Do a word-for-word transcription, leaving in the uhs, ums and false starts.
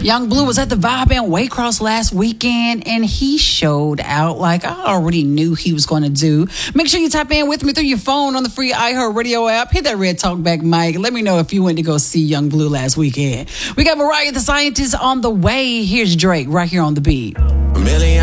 Young Blue was at the Vibe in Waycross last weekend, and he showed out like I already knew he was going to do. Make sure you tap in with me through your phone on the free iHeartRadio app. Hit that red talkback mic. Let me know if you went to go see Young Blue last weekend. We got Mariah the Scientist on the way. Here's Drake right here on The Beat. A million